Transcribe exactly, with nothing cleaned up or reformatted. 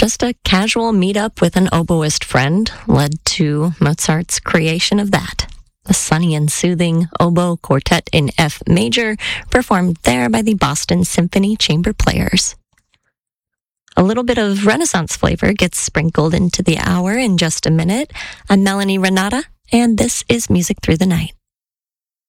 just a casual meetup with an oboist friend led to Mozart's creation of that. The sunny and soothing oboe quartet in F major, performed there by the Boston Symphony Chamber Players. A little bit of Renaissance flavor gets sprinkled into the hour in just a minute. I'm Melanie Renata, and this is Music Through the Night.